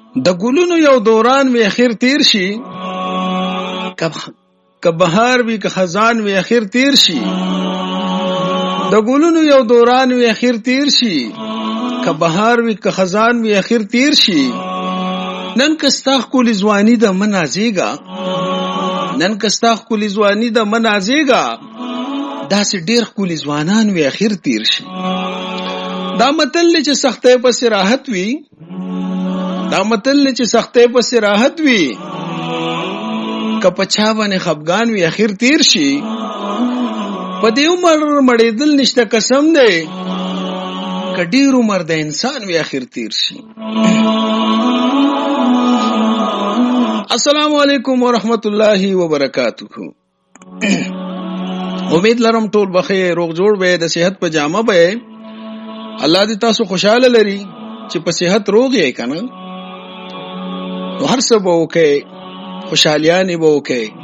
د ګلونو یو دوران وی اخر تیر شي، که بهار وی که خزان وی اخر تیر شي. د ګلونو یو دوران وی اخر تیر شي، که بهار وی که خزان وی اخر تیر شي. نن کستاخ کولی ځواني د منازيګا، نن کستاخ کولی ځواني د منازيګا، داسې ډېر کولی ځوانان وی اخر تیر شي. دا متل چې سختۍ په راحت وی، دا متل چې سختۍ په راحت وی، که پچا باندې خفګان وی اخر تیر شي. په دې عمر مړېدل نشته قسم دی، که ډېر عمر د انسان وی اخر تیر شي. السلام علیکم ورحمت الله وبرکاتہ. امید لرم ټول بخیر روغ جوړ به د صحت په جامه به. الله دې تاسو خوشاله لري چې په صحت روغ یې کنه. هر څه به وکي، خوشالیانه به وکي،